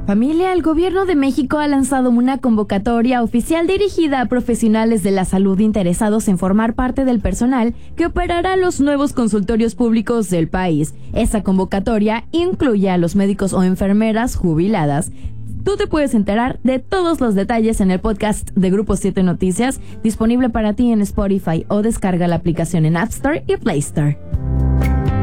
Familia, el gobierno de México ha lanzado una convocatoria oficial dirigida a profesionales de la salud interesados en formar parte del personal que operará los nuevos consultorios públicos del país. Esta convocatoria incluye a los médicos o enfermeras jubiladas. Tú te puedes enterar de todos los detalles en el podcast de Grupo 7 Noticias, disponible para ti en Spotify, o descarga la aplicación en App Store y Play Store.